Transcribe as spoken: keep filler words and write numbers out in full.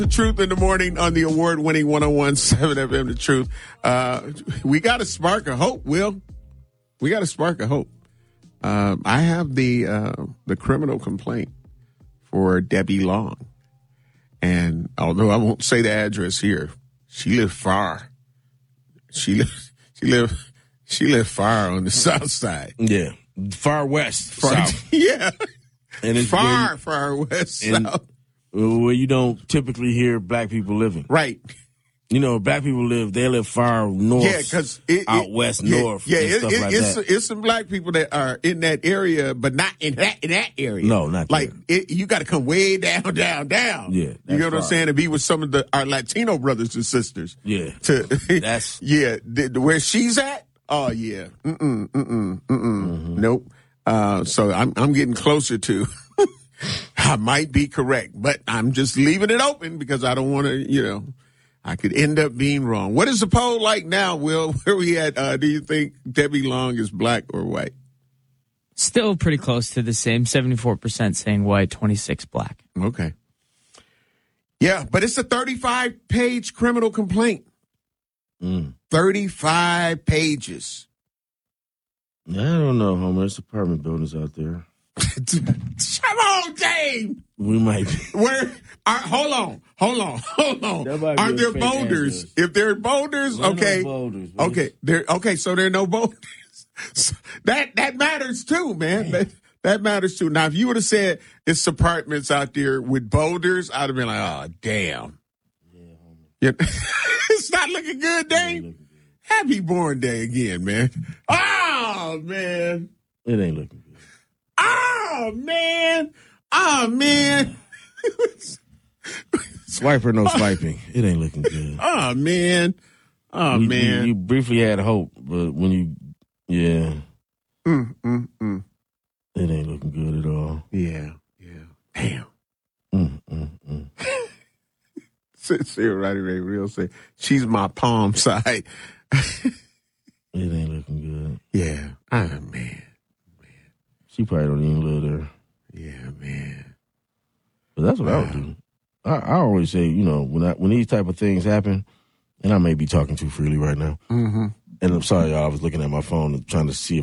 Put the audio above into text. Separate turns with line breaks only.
The Truth in the morning on the award-winning one oh one point seven F M. The Truth. Uh, we got a spark of hope, Will. We got a spark of hope. Um, I have the uh, the criminal complaint for Debbie Long. And although I won't say the address here, she lived far. She lived, she lived, she lived far on the south side.
Yeah. Far west.
Far,
south.
Yeah.
And it's
far,
where,
far west,
and,
south.
Where you don't typically hear black people living.
Right.
You know, black people live, they live far north.
Yeah, because
out it, west,
yeah,
north.
Yeah,
and
it,
stuff
it,
like
it's,
that.
it's some black people that are in that area, but not in that in that area.
No, not
like it, you got to come way down, down, down.
Yeah,
you know what
far.
I'm saying? To be with some of the our Latino brothers and sisters.
Yeah,
to
that's
yeah. The, the, where she's at? Oh yeah. Mm-mm, mm-mm, mm-mm. Mm-hmm. Nope. Uh, so I'm I'm getting closer to. I might be correct, but I'm just leaving it open because I don't want to, you know. I could end up being wrong. What is the poll like now, Will? Where we at? Uh, do you think Debbie Long is black or white?
Still pretty close to the same. seventy-four percent saying white, twenty-six black.
Okay. Yeah, but it's a thirty-five page criminal complaint.
Mm.
thirty-five pages.
I don't know, Homer. There's apartment buildings out there.
Come on, Dave.
We might be.
Where? Are, hold on, hold on, hold on. Are there boulders?
Answers.
If there are boulders,
There
okay,
no boulders,
okay, there. Okay, so there are no boulders. So that that matters too, man. That, that matters too. Now, if you would have said it's apartments out there with boulders, I'd have been like, oh, damn. Yeah, yeah. It's not looking good, Dave. Looking good. Happy born day again, man. Oh man,
it ain't looking good.
Oh man, oh man.
Swiper, no swiping. It ain't looking good.
Oh man, oh
we,
man.
We, you briefly had hope, but when you, yeah,
mm, mm, mm.
It ain't looking good at all.
Yeah, yeah. Damn.
Mm, mm, mm.
Sarah Roddy Ray Real say she's my palm side.
It ain't looking good.
Yeah. Oh man, man.
She probably don't even live there.
Yeah, man.
But that's what wow. I would do. I, I always say, you know, when I, when these type of things happen, and I may be talking too freely right now,
mm-hmm.
and I'm sorry, y'all, I was looking at my phone and trying to see if